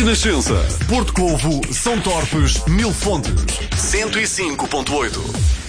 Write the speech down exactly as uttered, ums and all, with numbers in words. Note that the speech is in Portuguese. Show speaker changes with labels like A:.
A: Renascença, Porto Covo, São Torpes, Mil Fontes, cento e cinco ponto oito.